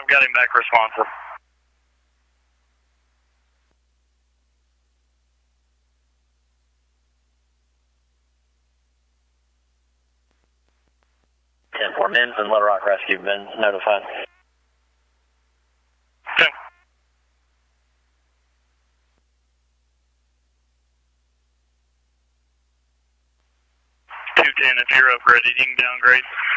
got him back responsive. Four men's and Little Rock Rescue have been notified. Okay. 210, if you're upgraded, you can downgrade.